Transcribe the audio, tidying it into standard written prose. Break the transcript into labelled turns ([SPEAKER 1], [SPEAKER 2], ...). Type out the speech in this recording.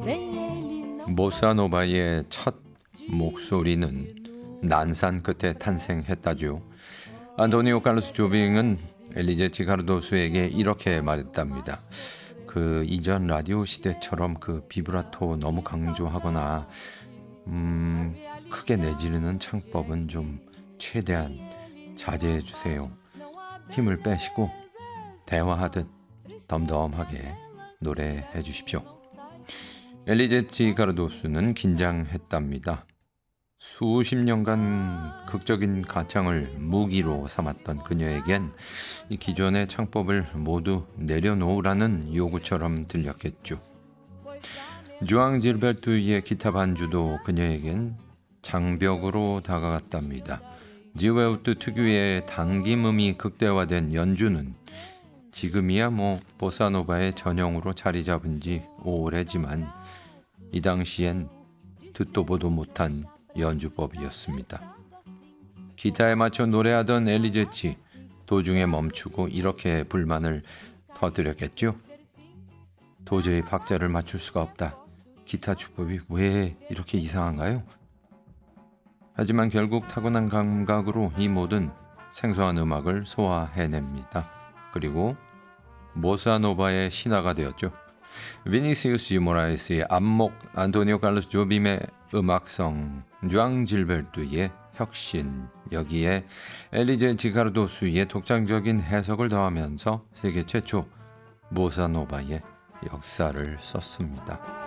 [SPEAKER 1] 보사노바의 첫 목소리는 난산 끝에 탄생했다죠. 안토니오 칼로스 조빙은 엘리제 지카르도스에게 이렇게 말했답니다. 그 이전 라디오 시대처럼 그 비브라토 너무 강조하거나 크게 내지르는 창법은 좀 최대한 자제해 주세요. 힘을 빼시고 대화하듯 덤덤하게 노래해 주십시오. 엘리제 지카르도스는 긴장했답니다. 수십 년간 극적인 가창을 무기로 삼았던 그녀에겐 이 기존의 창법을 모두 내려놓으라는 요구처럼 들렸겠죠. 주앙 질베르트의 기타 반주도 그녀에겐 장벽으로 다가갔답니다. 지웨우트 특유의 당김음이 극대화된 연주는 지금이야 보사노바의 전형으로 자리 잡은 지 오래지만 이 당시엔 듣도 보도 못한 연주법이었습니다. 기타에 맞춰 노래하던 엘리제치 도중에 멈추고 이렇게 불만을 터뜨렸겠죠. 도저히 박자를 맞출 수가 없다. 기타 주법이 왜 이렇게 이상한가요? 하지만 결국 타고난 감각으로 이 모든 생소한 음악을 소화해냅니다. 그리고 보사노바의 신화가 되었죠. 비니시우스 유모라이스의 안목, 안토니오 칼로스 조빔의 음악성, 주앙 질베르트의 혁신, 여기에 엘리제 지카르도스의 독창적인 해석을 더하면서 세계 최초 보사노바의 역사를 썼습니다.